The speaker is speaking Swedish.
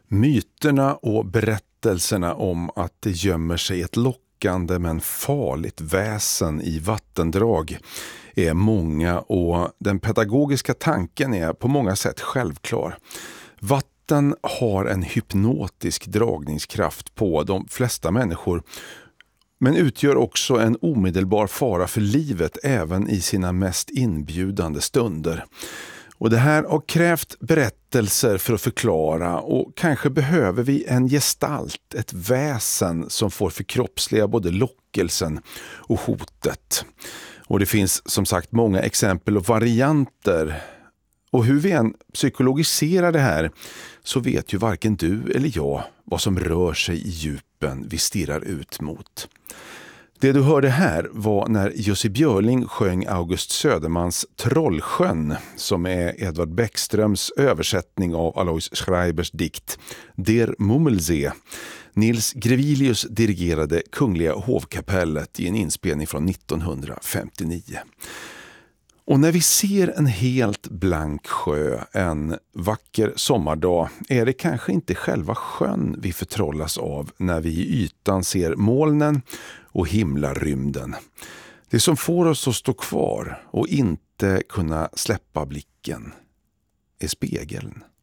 Myterna och berättelserna om att det gömmer sig ett lockande men farligt väsen i vattendrag är många, och den pedagogiska tanken är på många sätt självklar. Vatten har en hypnotisk dragningskraft på de flesta människor, men utgör också en omedelbar fara för livet även i sina mest inbjudande stunder. Och det här har krävt berättelser för att förklara, och kanske behöver vi en gestalt, ett väsen som får förkroppsliga både lockelsen och hotet. Och det finns som sagt många exempel och varianter. Och hur vi än psykologiserar det här så vet ju varken du eller jag vad som rör sig i djupen vi stirrar ut mot. Det du hörde här var när Jussi Björling sjöng August Södermans Trollsjön, som är Edvard Bäckströms översättning av Alois Schreibers dikt Der Mummelsee. Nils Grevilius dirigerade Kungliga hovkapellet i en inspelning från 1959. Och när vi ser en helt blank sjö en vacker sommardag är det kanske inte själva sjön vi förtrollas av när vi i ytan ser molnen och himlarymden. Det som får oss att stå kvar och inte kunna släppa blicken är spegeln.